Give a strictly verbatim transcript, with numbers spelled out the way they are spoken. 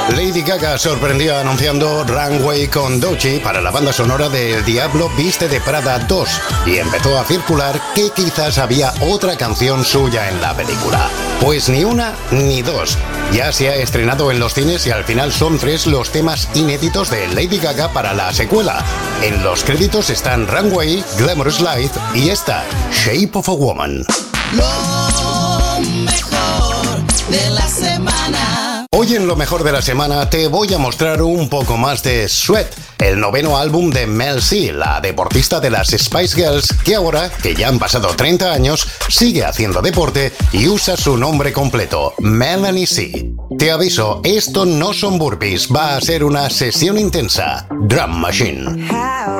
Lady Gaga sorprendió anunciando Runway con Doechii para la banda sonora de El Diablo Viste de Prada dos y empezó a circular que quizás había otra canción suya en la película. Pues ni una ni dos. Ya se ha estrenado en los cines y al final son tres los temas inéditos de Lady Gaga para la secuela. En los créditos están Runway, Glamorous Life y esta, Shape of a Woman. Lo mejor de la semana. Hoy en lo mejor de la semana te voy a mostrar un poco más de Sweat, el noveno álbum de Mel C, la deportista de las Spice Girls, que ahora, que ya han pasado treinta años, sigue haciendo deporte y usa su nombre completo, Melanie C. Te aviso, esto no son burpees, va a ser una sesión intensa. Drum Machine.